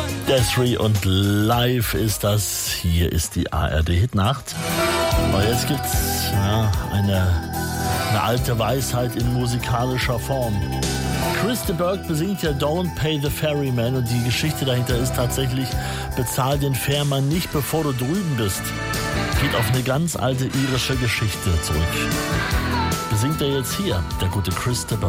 Des'ree und live ist das. Hier ist die ARD-Hitnacht. Aber jetzt gibt's eine alte Weisheit in musikalischer Form. Chris de Burgh besingt ja Don't Pay the Ferryman und die Geschichte dahinter ist tatsächlich, bezahl den Fährmann nicht, bevor du drüben bist. Geht auf eine ganz alte irische Geschichte zurück. Besingt er jetzt hier, der gute Chris de Burgh.